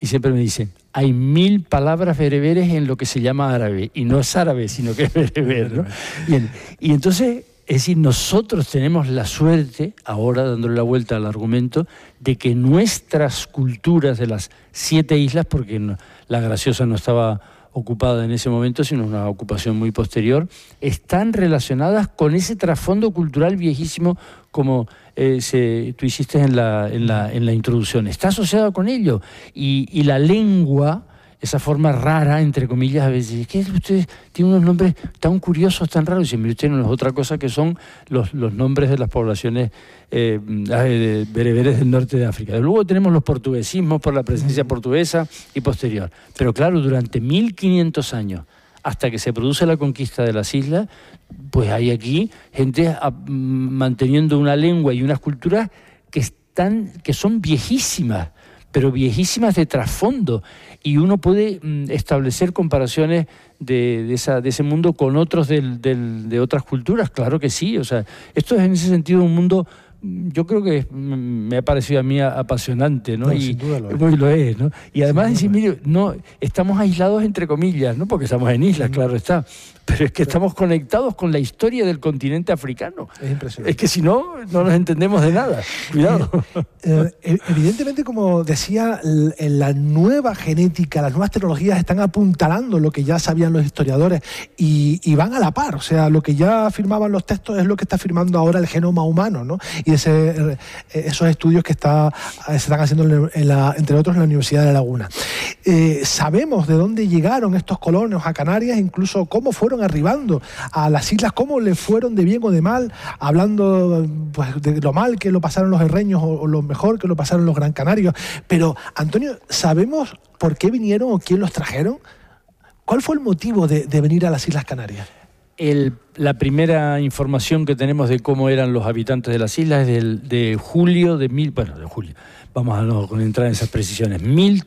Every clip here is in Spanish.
siempre me dicen, hay 1000 palabras bereberes en lo que se llama árabe, y no es árabe, sino que es bereber, ¿no? Bien, y entonces, es decir, nosotros tenemos la suerte, ahora dándole la vuelta al argumento, de que nuestras culturas de las 7 islas, porque la Graciosa no estaba ocupada en ese momento, sino una ocupación muy posterior, están relacionadas con ese trasfondo cultural viejísimo, como tú hiciste en la introducción. Está asociado con ello. Y la lengua, esa forma rara, entre comillas, a veces, es que ustedes tienen unos nombres tan curiosos, tan raros, y mire, usted no es otra cosa que son los nombres de las poblaciones bereberes del norte de África. Luego tenemos los portuguesismos por la presencia portuguesa y posterior. Pero claro, durante 1500 años, hasta que se produce la conquista de las islas, pues hay aquí gente manteniendo una lengua y unas culturas que son viejísimas, pero viejísimas de trasfondo, y uno puede establecer comparaciones de ese mundo con otros de otras culturas, claro que sí. O sea, esto es en ese sentido un mundo, yo creo que me ha parecido a mí apasionante, ¿no? Y sin duda lo es, ¿no? Y además decir, mire, no, estamos aislados entre comillas, no porque estamos en islas, claro está, pero es que estamos conectados con la historia del continente africano. Es impresionante. Es que si no, no nos entendemos de nada. Cuidado. Evidentemente, como decía, la nueva genética, las nuevas tecnologías están apuntalando lo que ya sabían los historiadores y van a la par. O sea, lo que ya afirmaban los textos es lo que está afirmando ahora el genoma humano, ¿no? Y esos estudios que se están haciendo, entre otros, en la Universidad de La Laguna. Sabemos de dónde llegaron estos colonos a Canarias, incluso cómo fueron arribando a las islas, cómo le fueron de bien o de mal, hablando pues, de lo mal que lo pasaron los herreños o lo mejor que lo pasaron los gran canarios. Pero, Antonio, ¿sabemos por qué vinieron o quién los trajeron? ¿Cuál fue el motivo de venir a las Islas Canarias? La primera información que tenemos de cómo eran los habitantes de las islas es de julio de julio. Vamos a no entrar en esas precisiones.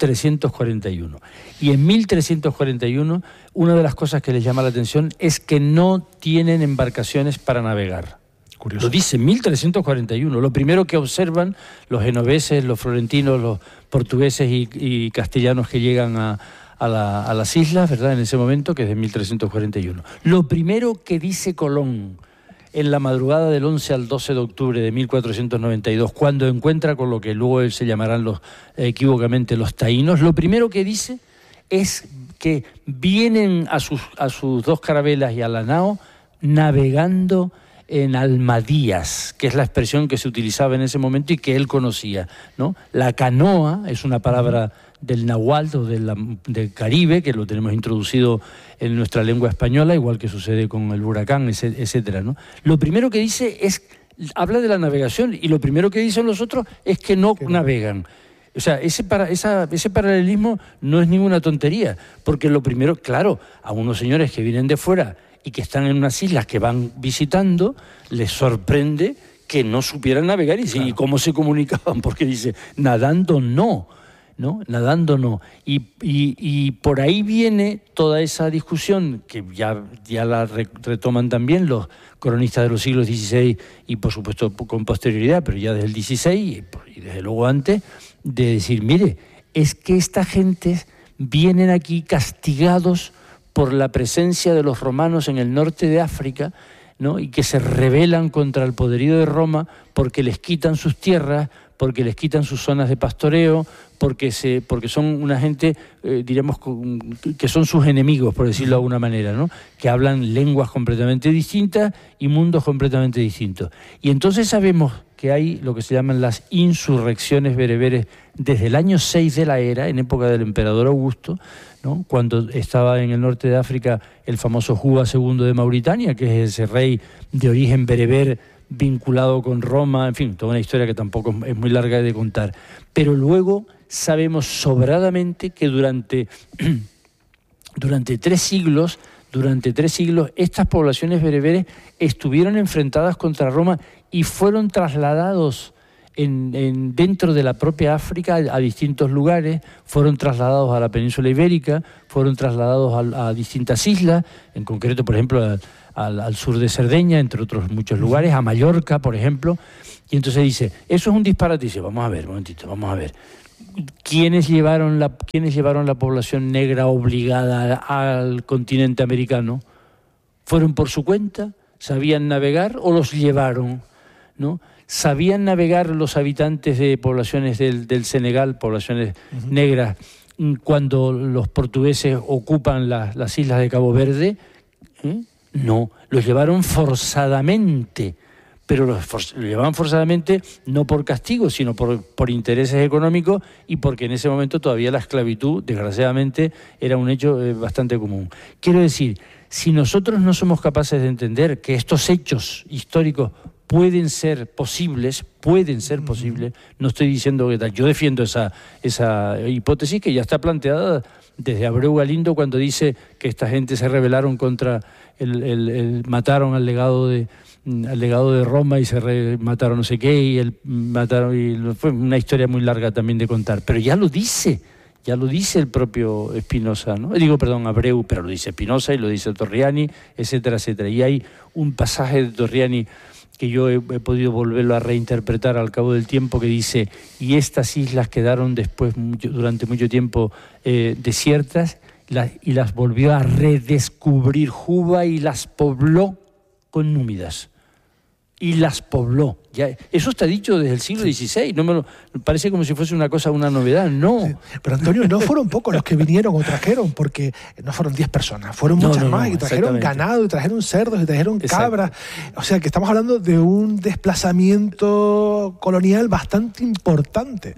1341. Y en 1341, una de las cosas que les llama la atención es que no tienen embarcaciones para navegar. Curioso. Lo dice 1341. Lo primero que observan los genoveses, los florentinos, los portugueses y castellanos que llegan a las islas, ¿verdad?, en ese momento, que es de 1341. Lo primero que dice Colón en la madrugada del 11 al 12 de octubre de 1492, cuando encuentra con lo que luego se llamarán equívocamente los taínos, lo primero que dice es que vienen a sus 2 carabelas y a la nao navegando en almadías, que es la expresión que se utilizaba en ese momento y que él conocía, ¿no? La canoa es una palabra del náhuatl o del Caribe, que lo tenemos introducido en nuestra lengua española, igual que sucede con el huracán, etcétera, ¿no? Lo primero que dice habla de la navegación, y lo primero que dicen los otros es que no navegan. O sea, ese paralelismo no es ninguna tontería, porque lo primero, claro, a unos señores que vienen de fuera y que están en unas islas que van visitando, les sorprende que no supieran navegar. Y, claro, ¿y cómo se comunicaban? Porque dice, nadando no. Nadando no. Y por ahí viene toda esa discusión que ya la retoman también los cronistas de los siglos XVI y por supuesto con posterioridad, pero ya desde el XVI y desde luego antes, de decir, mire, es que esta gente vienen aquí castigados por la presencia de los romanos en el norte de África, ¿no? Y que se rebelan contra el poderío de Roma porque les quitan sus tierras, porque les quitan sus zonas de pastoreo, porque son una gente, diremos, que son sus enemigos, por decirlo de alguna manera, ¿no? Que hablan lenguas completamente distintas y mundos completamente distintos. Y entonces sabemos que hay lo que se llaman las insurrecciones bereberes desde el año 6 de la era, en época del emperador Augusto, ¿no? Cuando estaba en el norte de África el famoso Juba II de Mauritania, que es ese rey de origen bereber vinculado con Roma, en fin, toda una historia que tampoco es muy larga de contar. Pero luego sabemos sobradamente que durante 3 siglos, estas poblaciones bereberes estuvieron enfrentadas contra Roma y fueron trasladados dentro de la propia África a distintos lugares, fueron trasladados a la península ibérica, fueron trasladados a distintas islas, en concreto, por ejemplo, al sur de Cerdeña, entre otros muchos lugares, a Mallorca, por ejemplo. Y entonces dice, eso es un disparate. Dice, vamos a ver, un momentito, vamos a ver. ¿Quiénes llevaron la población negra obligada al continente americano? ¿Fueron por su cuenta? ¿Sabían navegar o los llevaron? ¿No? ¿Sabían navegar los habitantes de poblaciones del Senegal, poblaciones negras, cuando los portugueses ocupan las islas de Cabo Verde? No, los llevaron forzadamente. Pero lo llevaban forzadamente no por castigo, sino por intereses económicos y porque en ese momento todavía la esclavitud, desgraciadamente, era un hecho bastante común. Quiero decir, si nosotros no somos capaces de entender que estos hechos históricos pueden ser posibles, no estoy diciendo que tal, yo defiendo esa hipótesis que ya está planteada desde Abreu Galindo cuando dice que esta gente se rebelaron contra mataron al legado de Roma y mataron no sé qué y fue una historia muy larga también de contar, pero ya lo dice el propio Spinoza, ¿no? Abreu, pero lo dice Spinoza y lo dice Torriani, etcétera, etcétera. Y hay un pasaje de Torriani que yo he podido volverlo a reinterpretar al cabo del tiempo, que dice: y estas islas quedaron después durante mucho tiempo desiertas, y las volvió a redescubrir Juba y las pobló con númidas. Y las pobló. Ya, eso está dicho desde el siglo XVI. No me parece como si fuese una novedad. No. Sí. Pero Antonio, no fueron pocos los que vinieron o trajeron, porque no fueron 10 personas, fueron muchas más, y trajeron ganado, y trajeron cerdos, y trajeron cabras. O sea, que estamos hablando de un desplazamiento colonial bastante importante.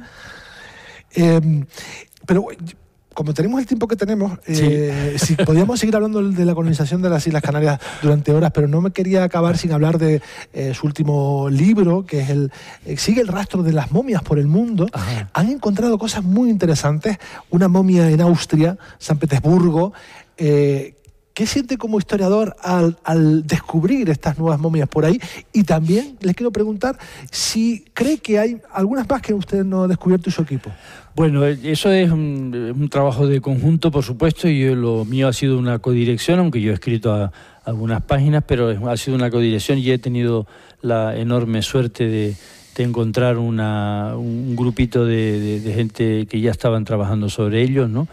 Pero como tenemos el tiempo que tenemos, si podíamos seguir hablando de la colonización de las Islas Canarias durante horas, pero no me quería acabar sin hablar de su último libro, que es sigue el rastro de las momias por el mundo. Ajá. Han encontrado cosas muy interesantes, una momia en Austria, San Petersburgo. ¿Qué siente como historiador al descubrir estas nuevas momias por ahí? Y también les quiero preguntar si cree que hay algunas más que usted no ha descubierto y su equipo. Bueno, eso es un trabajo de conjunto, por supuesto, y lo mío ha sido una codirección, aunque yo he escrito algunas páginas, pero ha sido una codirección y he tenido la enorme suerte de encontrar un grupito de gente que ya estaban trabajando sobre ellos, ¿no?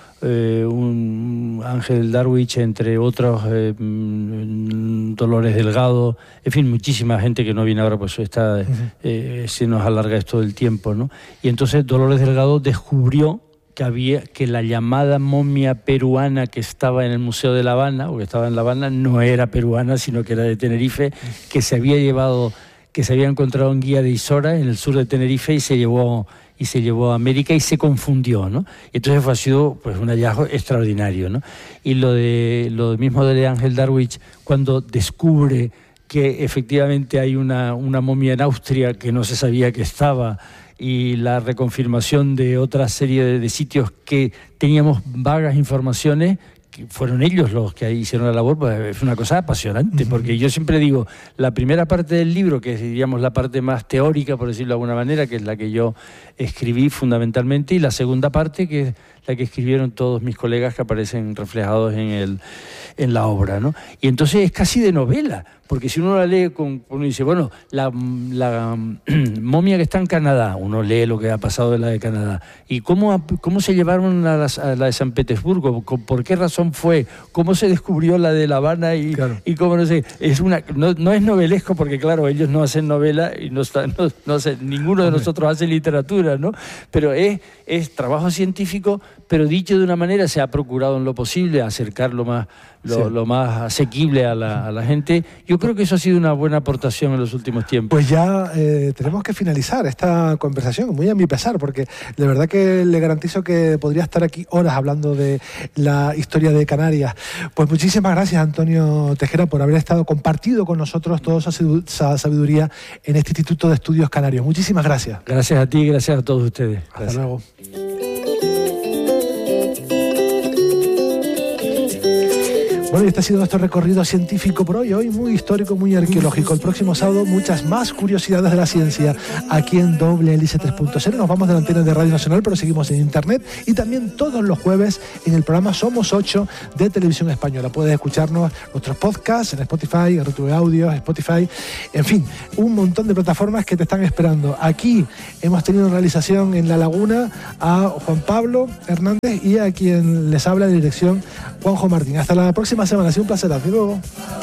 Un Ángel Darwich, entre otros, Dolores Delgado, en fin, muchísima gente que no viene ahora, pues se nos alarga esto del tiempo, ¿no? Y entonces Dolores Delgado descubrió que la llamada momia peruana que estaba en el Museo de La Habana, o que estaba en La Habana, no era peruana, sino que era de Tenerife, que se había encontrado en Guía de Isora, en el sur de Tenerife, y se llevó a América y se confundió, ¿no? Entonces ha sido pues un hallazgo extraordinario, ¿no? Y lo mismo de Ángel Darwich, cuando descubre que efectivamente hay una momia en Austria que no se sabía que estaba, y la reconfirmación de otra serie de sitios que teníamos vagas informaciones, que fueron ellos los que hicieron la labor, pues es una cosa apasionante, porque yo siempre digo, la primera parte del libro, que es, digamos, la parte más teórica, por decirlo de alguna manera, que es la que yo escribí fundamentalmente, y la segunda parte, que es la que escribieron todos mis colegas que aparecen reflejados en la obra, ¿no? Y entonces es casi de novela, porque si uno la lee, uno dice, bueno, la momia que está en Canadá, uno lee lo que ha pasado de la de Canadá, y cómo se llevaron a la de San Petersburgo, por qué razón fue, cómo se descubrió la de La Habana, y cómo no sé, no es novelesco, porque claro, ellos no hacen novela, y no sé, ninguno de nosotros hace literatura, ¿no? Pero es trabajo científico, pero dicho de una manera, se ha procurado en lo posible acercar lo más asequible a la gente. Yo creo que eso ha sido una buena aportación en los últimos tiempos. Pues ya tenemos que finalizar esta conversación, muy a mi pesar, porque de verdad que le garantizo que podría estar aquí horas hablando de la historia de Canarias. Pues muchísimas gracias, Antonio Tejera, por haber compartido con nosotros toda esa sabiduría en este Instituto de Estudios Canarios. Muchísimas gracias. Gracias a ti, gracias a todos ustedes. Hasta luego. Bueno, y este ha sido nuestro recorrido científico por hoy muy histórico, muy arqueológico. El próximo sábado muchas más curiosidades de la ciencia aquí en Doble Hélice 3.0. Nos vamos de la antena de Radio Nacional, pero seguimos en internet y también todos los jueves en el programa Somos 8 de Televisión Española. Puedes escucharnos nuestros podcasts en Spotify, en RTV Audio, Spotify, en fin, un montón de plataformas que te están esperando. Aquí hemos tenido en realización en La Laguna a Juan Pablo Hernández y a quien les habla de dirección Juanjo Martín. Hasta la próxima semana, ha sido un placer. Hasta luego.